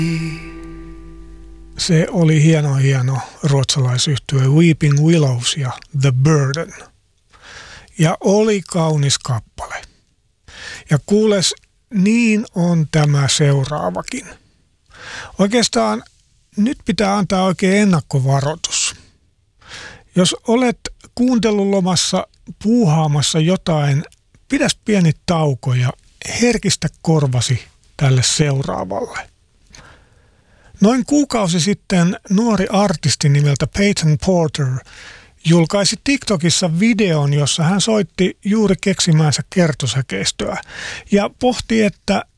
Se oli hieno ruotsalaisyhtye Weeping Willows ja The Burden. Ja oli kaunis kappale. Ja kuules, niin on tämä seuraavakin. Oikeastaan nyt pitää antaa oikein ennakkovaroitus. Jos olet kuuntelulomassa puuhaamassa jotain, pidäs pieni tauko ja herkistä korvasi tälle seuraavalle. Noin kuukausi sitten nuori artisti nimeltä Peyton Porter julkaisi TikTokissa videon, jossa hän soitti juuri keksimäänsä kertosäkeistöä ja pohti, että